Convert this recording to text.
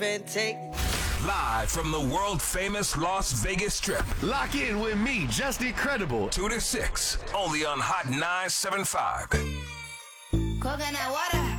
and take. Live from the world-famous Las Vegas Strip. Lock in with me, Just Incredible. 2 to 6, only on Hot 975. Coconut water.